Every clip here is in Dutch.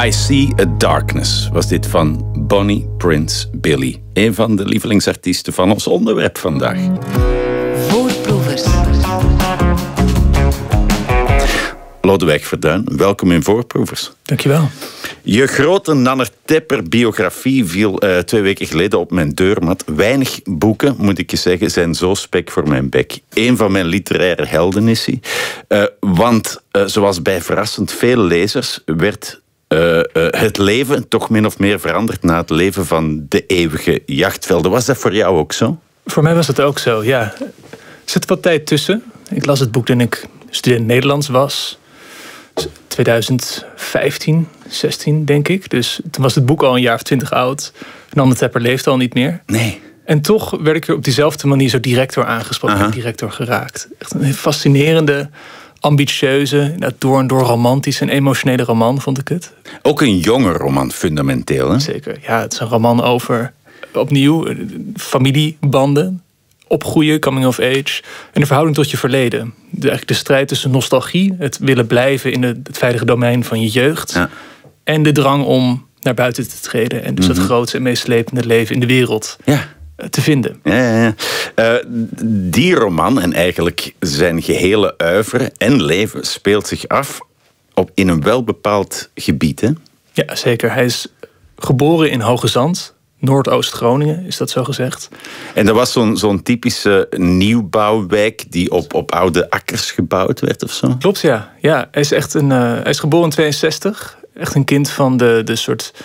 I See a Darkness was dit van Bonnie Prince Billy. Een van de lievelingsartiesten van ons onderwerp vandaag. Voorproevers. Lodewijk Verduin, welkom in Voorproevers. Dankjewel. Je grote Nanner Tepper biografie viel 2 weken geleden op mijn deurmat. Weinig boeken, moet ik je zeggen, zijn zo spek voor mijn bek. Eén van mijn literaire helden is hij. Want zoals bij verrassend veel lezers werd het leven toch min of meer veranderd na het leven van de eeuwige jachtvelden. Was dat voor jou ook zo? Voor mij was het ook zo, ja. Er zit wat tijd tussen. Ik las het boek toen ik student Nederlands was. 2015, 16 denk ik. Dus toen was het boek al een jaar of 20 oud. Nanner Tepper leefde al niet meer. Nee. En toch werd ik er op diezelfde manier zo direct door aangesproken. Direct door geraakt. Echt een fascinerende, ambitieuze, door en door romantische en emotionele roman, vond ik het. Ook een jonge roman, fundamenteel, hè? Zeker. Ja, het is een roman over, opnieuw, familiebanden, opgroeien, coming of age en de verhouding tot je verleden. Eigenlijk de strijd tussen nostalgie, het willen blijven in het veilige domein van je jeugd, en de drang om naar buiten te treden en dus het grootste en meest slepende leven in de wereld te vinden. Ja. Die roman en eigenlijk zijn gehele oeuvre en leven speelt zich af in een welbepaald gebied, hè? Ja, zeker. Hij is geboren in Hoge Zand, Noordoost-Groningen, is dat zo gezegd. En dat was zo'n typische nieuwbouwwijk die op oude akkers gebouwd werd of zo? Klopt, ja. Hij is hij is geboren in 62. Echt een kind van de soort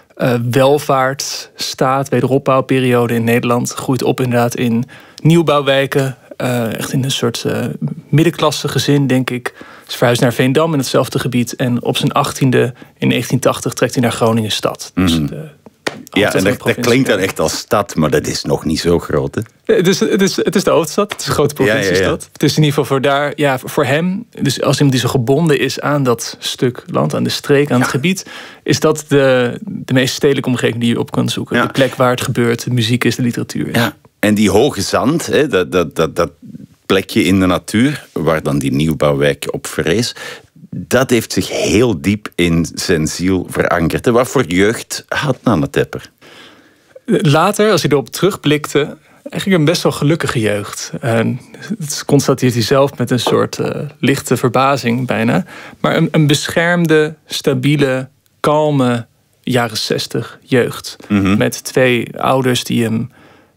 welvaartsstaat, wederopbouwperiode in Nederland. Groeit op inderdaad in nieuwbouwwijken. Echt in een soort middenklasse gezin, denk ik. Is verhuisd naar Veendam in hetzelfde gebied. En op zijn 18e in 1980 trekt hij naar Groningen stad. Dus en dat klinkt dan echt als stad, maar dat is nog niet zo groot, hè? Het is de hoofdstad, het is een grote provinciestad. Ja. Het is in ieder geval voor hem, dus als iemand die zo gebonden is aan dat stuk land, aan de streek, aan het gebied, is dat de meest stedelijke omgeving die je op kan zoeken. De plek waar het gebeurt, de muziek is, de literatuur is. Ja. En die Hoge Zand, hè, dat plekje in de natuur, waar dan die nieuwbouwwijk op verrees, dat heeft zich heel diep in zijn ziel verankerd. Wat voor jeugd had Nanner Tepper? Later, als hij erop terugblikte, eigenlijk een best wel gelukkige jeugd. Dat constateert hij zelf met een soort lichte verbazing bijna. Maar een beschermde, stabiele, kalme jaren 60 jeugd. Met 2 ouders die hem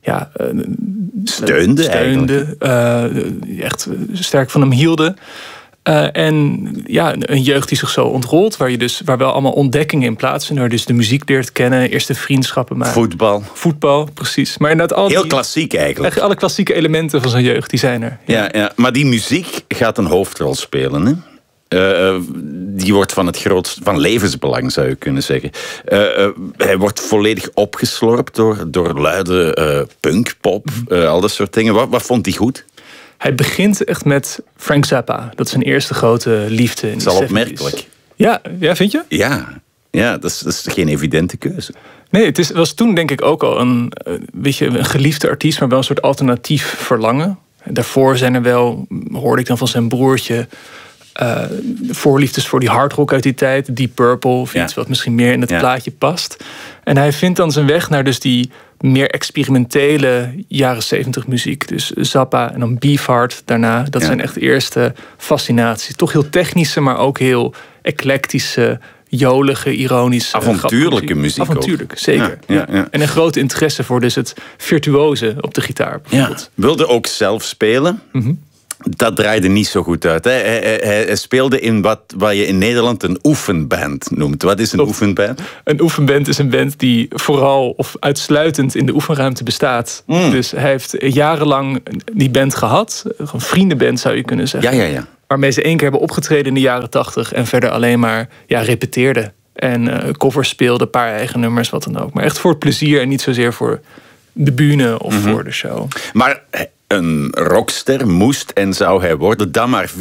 steunden. Echt sterk van hem hielden. Een jeugd die zich zo ontrolt, waar wel allemaal ontdekkingen in plaatsvinden, waar dus de muziek leert kennen, eerste vriendschappen maken. Voetbal, precies. Maar inderdaad heel klassiek eigenlijk. Alle klassieke elementen van zijn jeugd, die zijn er. Ja, maar die muziek gaat een hoofdrol spelen, hè? Die wordt van levensbelang, zou je kunnen zeggen. Hij wordt volledig opgeslorpt door luide punk, pop, al dat soort dingen. Wat vond hij goed? Hij begint echt met Frank Zappa. Dat is zijn eerste grote liefde. Dat is al opmerkelijk. Ja, vind je? Ja, dat is geen evidente keuze. Nee, het was toen denk ik ook al een geliefde artiest, maar wel een soort alternatief verlangen. Daarvoor hoorde ik dan van zijn broertje, voorliefdes voor die hardrock uit die tijd, Deep Purple, of iets wat misschien meer in het plaatje past. En hij vindt dan zijn weg naar dus die meer experimentele jaren 70 muziek. Dus Zappa en dan Beefheart daarna. Dat zijn echt de eerste fascinaties. Toch heel technische, maar ook heel eclectische, jolige, ironische, avontuurlijke muziek. Avontuurlijk, zeker. Ja. En een grote interesse voor dus het virtuoze op de gitaar bijvoorbeeld. Wilde ook zelf spelen. Dat draaide niet zo goed uit. Hè. Hij speelde in wat je in Nederland een oefenband noemt. Wat is een oefenband? Een oefenband is een band die vooral of uitsluitend in de oefenruimte bestaat. Dus hij heeft jarenlang die band gehad. Een vriendenband zou je kunnen zeggen. Ja. Waarmee ze 1 keer hebben opgetreden in de jaren 80 en verder alleen maar repeteerden. En covers speelden, een paar eigen nummers, wat dan ook. Maar echt voor het plezier en niet zozeer voor de bühne of voor de show. Maar een rockster moest en zou hij worden dan maar